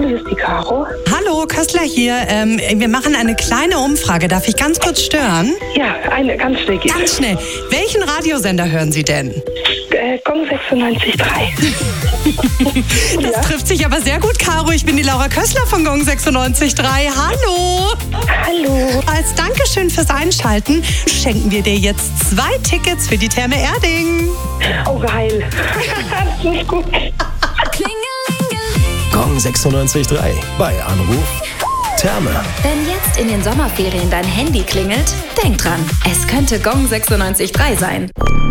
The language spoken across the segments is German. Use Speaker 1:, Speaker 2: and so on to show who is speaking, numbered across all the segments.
Speaker 1: Hallo, hier ist die Caro.
Speaker 2: Hallo, Köstler hier. Wir machen eine kleine Umfrage. Darf ich ganz kurz stören?
Speaker 1: Ja, eine ganz schnell geht.
Speaker 2: Ganz schnell. Welchen Radiosender hören Sie denn?
Speaker 1: Gong 96.3.
Speaker 2: Das trifft sich aber sehr gut, Caro. Ich bin die Laura Köstler von Gong 96.3. Hallo.
Speaker 1: Hallo.
Speaker 2: Als Dankeschön fürs Einschalten schenken wir dir jetzt 2 Tickets für die Therme Erding.
Speaker 1: Oh, geil. Das ist gut.
Speaker 3: Gong 96.3. Bei Anruf Therme.
Speaker 4: Wenn jetzt in den Sommerferien dein Handy klingelt, denk dran, es könnte Gong 96.3 sein.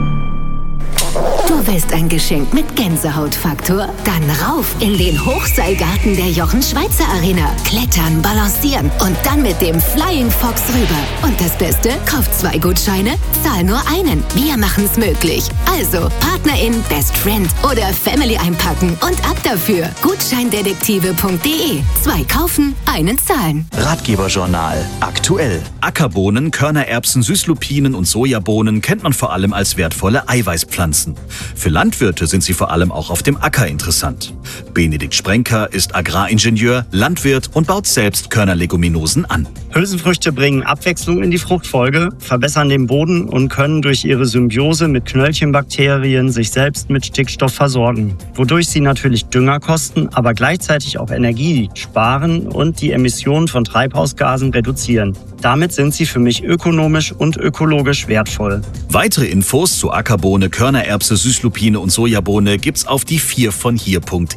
Speaker 5: Du willst ein Geschenk mit Gänsehautfaktor? Dann rauf in den Hochseilgarten der Jochen-Schweizer-Arena. Klettern, balancieren und dann mit dem Flying Fox rüber. Und das Beste? Kauf 2 Gutscheine, zahl nur einen. Wir machen's möglich. Also PartnerIn, Best Friend oder Family einpacken und ab dafür. Gutscheindetektive.de. 2 kaufen, einen zahlen.
Speaker 6: Ratgeberjournal. Aktuell. Ackerbohnen, Körnererbsen, Süßlupinen und Sojabohnen kennt man vor allem als wertvolle Eiweißpflanzen. Für Landwirte sind sie vor allem auch auf dem Acker interessant. Benedikt Sprenker ist Agraringenieur, Landwirt und baut selbst Körnerleguminosen an.
Speaker 7: Hülsenfrüchte bringen Abwechslung in die Fruchtfolge, verbessern den Boden und können durch ihre Symbiose mit Knöllchenbakterien sich selbst mit Stickstoff versorgen, wodurch sie natürlich Dünger kosten, aber gleichzeitig auch Energie sparen und die Emissionen von Treibhausgasen reduzieren. Damit sind sie für mich ökonomisch und ökologisch wertvoll.
Speaker 6: Weitere Infos zu Ackerbohne, Körnererbse, Süßlupine und Sojabohne gibt's auf die 4von hier.de.